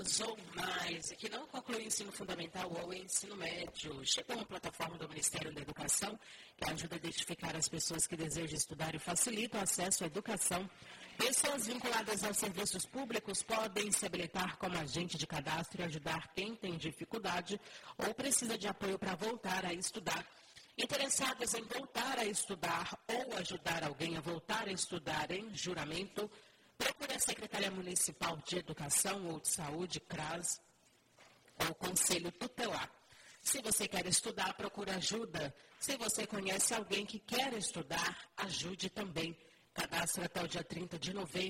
ou mais e que não concluem o ensino fundamental ou o ensino médio. Chegou uma plataforma do Ministério da Educação que ajuda a identificar as pessoas que desejam estudar e facilita o acesso à educação. Pessoas vinculadas aos serviços públicos podem se habilitar como agente de cadastro e ajudar quem tem dificuldade ou precisa de apoio para voltar a estudar. Interessados em voltar a estudar ou ajudar alguém a voltar a estudar em juramento, procure a Secretaria Municipal de Educação ou de Saúde, CRAS, ou Conselho Tutelar. Se você quer estudar, procure ajuda. Se você conhece alguém que quer estudar, ajude também. Cadastre até o dia 30 de novembro.